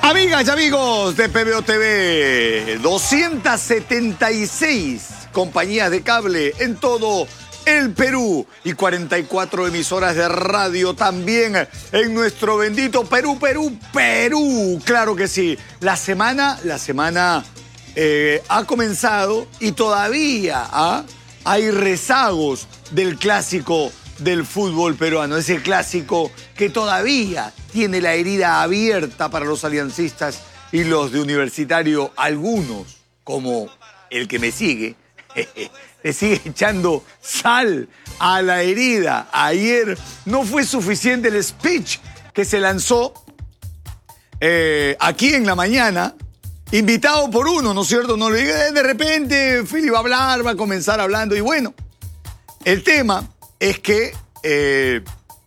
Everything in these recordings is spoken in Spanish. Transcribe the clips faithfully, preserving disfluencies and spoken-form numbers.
Amigas y amigos de P B O T V, doscientas setenta y seis compañías de cable en todo el Perú y cuarenta y cuatro emisoras de radio también en nuestro bendito Perú, Perú, Perú. Claro que sí. La semana, la semana eh, ha comenzado y todavía ¿ah? hay rezagos del clásico del fútbol peruano, ese clásico que todavía tiene la herida abierta para los aliancistas y los de Universitario. Algunos, como el que me sigue, le sigue echando sal a la herida. Ayer no fue suficiente el speech que se lanzó eh, aquí en la mañana, invitado por uno, ¿no es cierto? No le diga de repente, Philly va a hablar, va a comenzar hablando. Y bueno, el tema es que eh,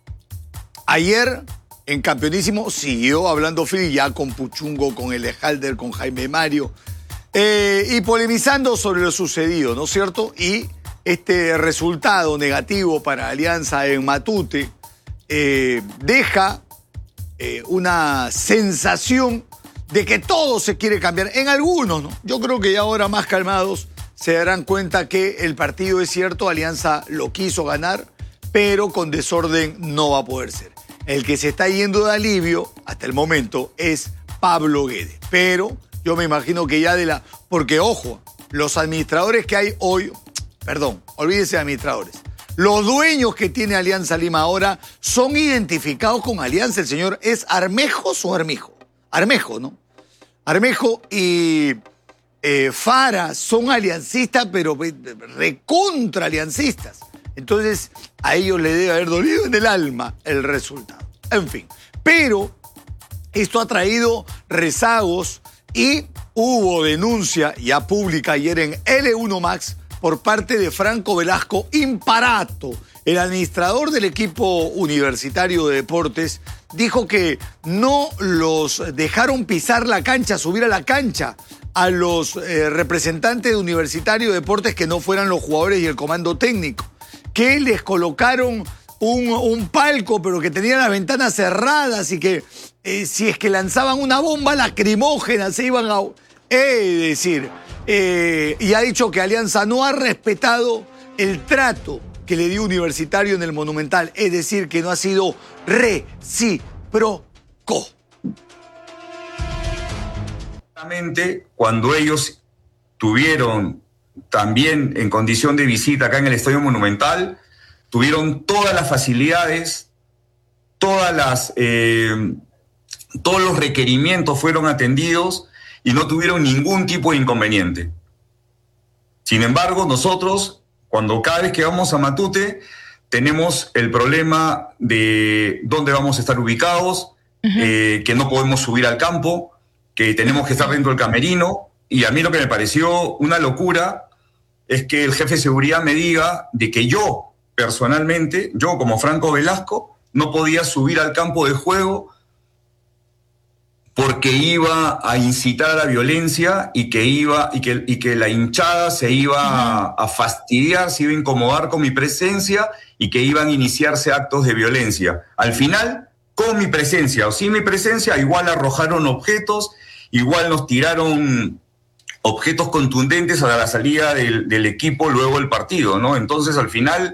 ayer en Campeonísimo siguió hablando Philly ya con Puchungo, con Elejalder, con Jaime Mario, eh, y polemizando sobre lo sucedido, ¿no es cierto? Y este resultado negativo para Alianza en Matute eh, deja eh, una sensación de que todo se quiere cambiar. En algunos, ¿no? Yo creo que ya ahora más calmados se darán cuenta que el partido es cierto, Alianza lo quiso ganar, pero con desorden no va a poder ser. El que se está yendo de alivio hasta el momento es Pablo Guedes. Pero yo me imagino que ya de la... Porque, ojo, los administradores que hay hoy... Perdón, olvídese de administradores. Los dueños que tiene Alianza Lima ahora son identificados con Alianza. El señor es Armejos o Armijo. Armejo, ¿no? Armejo y... Eh, Fara son aliancistas, pero recontra aliancistas. Entonces, a ellos les debe haber dolido en el alma el resultado. En fin, pero esto ha traído rezagos y hubo denuncia ya pública ayer en L uno Max por parte de Franco Velasco Imparato, el administrador del equipo universitario de deportes. Dijo que no los dejaron pisar la cancha, subir a la cancha a los eh, representantes de Universitario de Deportes que no fueran los jugadores y el comando técnico, que les colocaron un, un palco pero que tenía las ventanas cerradas y que eh, si es que lanzaban una bomba lacrimógena se iban a... Es decir, eh, y ha dicho que Alianza no ha respetado el trato que le dio Universitario en el Monumental, es decir, que no ha sido recíproco. Cuando ellos tuvieron también en condición de visita acá en el Estadio Monumental, tuvieron todas las facilidades, todas las, eh, todos los requerimientos fueron atendidos y no tuvieron ningún tipo de inconveniente. Sin embargo, nosotros, cuando cada vez que vamos a Matute, tenemos el problema de dónde vamos a estar ubicados, uh-huh. eh, que no podemos subir al campo, que tenemos que estar dentro del camerino, y a mí lo que me pareció una locura es que el jefe de seguridad me diga de que yo, personalmente, yo como Franco Velasco, no podía subir al campo de juego porque iba a incitar a la violencia y que, iba, y que, y que la hinchada se iba a, a fastidiar, se iba a incomodar con mi presencia y que iban a iniciarse actos de violencia. Al final, con mi presencia o sin mi presencia, igual arrojaron objetos, igual nos tiraron objetos contundentes a la salida del, del equipo luego del partido, ¿no? Entonces, al final...